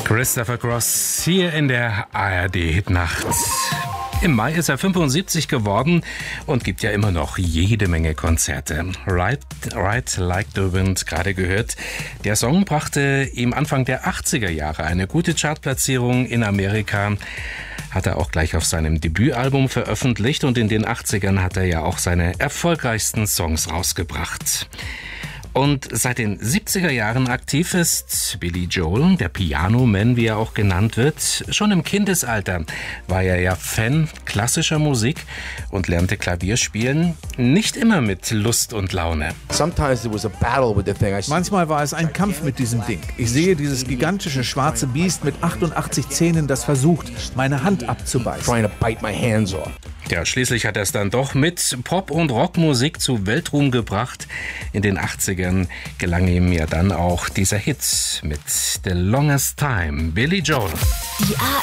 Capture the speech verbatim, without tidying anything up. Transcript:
Christopher Cross hier in der A R D-Hitnacht. Im Mai ist er fünfundsiebzig geworden und gibt ja immer noch jede Menge Konzerte. Ride, Ride Like the Wind, gerade gehört. Der Song brachte ihm Anfang der achtziger Jahre eine gute Chartplatzierung in Amerika. Hat er auch gleich auf seinem Debütalbum veröffentlicht und in den achtzigern hat er ja auch seine erfolgreichsten Songs rausgebracht. Und seit den siebziger Jahren aktiv ist Billy Joel, der Piano Man, wie er auch genannt wird. Schon im Kindesalter war er ja Fan klassischer Musik und lernte Klavier spielen, nicht immer mit Lust und Laune. Manchmal war es ein Kampf mit diesem Ding. Ich sehe dieses gigantische schwarze Biest mit achtundachtzig Zähnen, das versucht, meine Hand abzubeißen. Ja, schließlich hat er es dann doch mit Pop- und Rockmusik zu Weltruhm gebracht. In den achtzigern gelang ihm ja dann auch dieser Hit mit The Longest Time, Billy Joel. Die